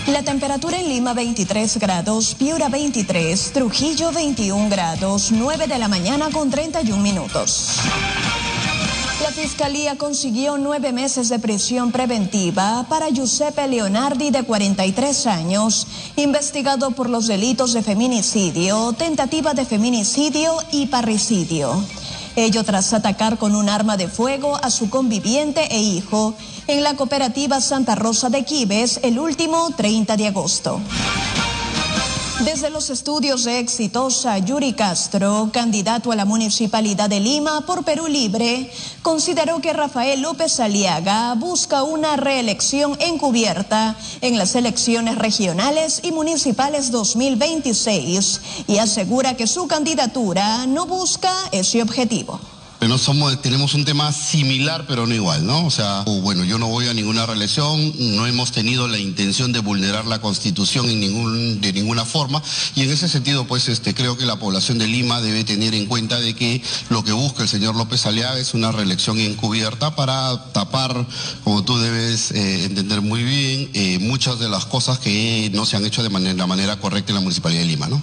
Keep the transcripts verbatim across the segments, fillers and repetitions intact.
La temperatura en Lima veintitrés grados, Piura veintitrés, Trujillo veintiún grados, nueve de la mañana con treinta y un minutos. La Fiscalía consiguió nueve meses de prisión preventiva para Giuseppe Leonardi, de cuarenta y tres años, investigado por los delitos de feminicidio, tentativa de feminicidio y parricidio. Ello tras atacar con un arma de fuego a su conviviente e hijo en la cooperativa Santa Rosa de Quibes el último treinta de agosto. Desde los estudios de Exitosa, Yuri Castro, candidato a la Municipalidad de Lima por Perú Libre, consideró que Rafael López Aliaga busca una reelección encubierta en las elecciones regionales y municipales dos mil veintiséis y asegura que su candidatura no busca ese objetivo. No somos, tenemos un tema similar pero no igual, ¿no? O sea, bueno, yo no voy a ninguna reelección, no hemos tenido la intención de vulnerar la Constitución en ningún, de ninguna forma, y en ese sentido, pues, este, creo que la población de Lima debe tener en cuenta de que lo que busca el señor López Aliaga es una reelección encubierta para tapar, como tú debes eh, entender muy bien, eh, muchas de las cosas que no se han hecho de manera, la manera correcta en la Municipalidad de Lima, ¿no?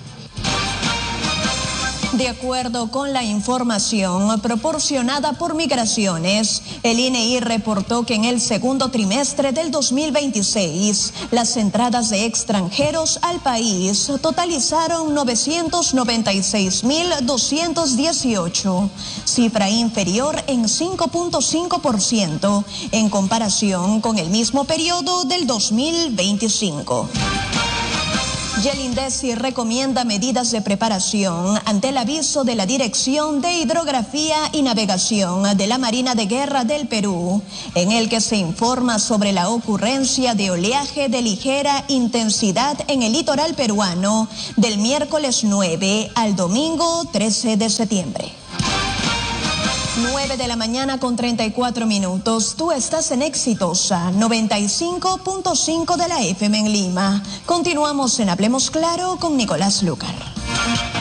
De acuerdo con la información proporcionada por Migraciones, el I N E reportó que en el segundo trimestre del dos mil veintiséis, las entradas de extranjeros al país totalizaron novecientos noventa y seis mil doscientos dieciocho, cifra inferior en cinco punto cinco por ciento en comparación con el mismo periodo del dos mil veinticinco. Y el INDECI recomienda medidas de preparación ante el aviso de la Dirección de Hidrografía y Navegación de la Marina de Guerra del Perú, en el que se informa sobre la ocurrencia de oleaje de ligera intensidad en el litoral peruano del miércoles nueve al domingo trece de septiembre. nueve de la mañana con treinta y cuatro minutos. Tú estás en Exitosa, noventa y cinco punto cinco de la F M en Lima. Continuamos en Hablemos Claro con Nicolás Lucar.